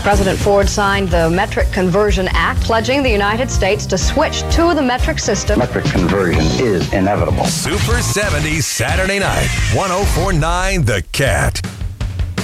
President Ford signed the Metric Conversion Act, pledging the United States to switch to the metric system. Metric conversion is inevitable. Super 70 Saturday night, 104.9 The Cat.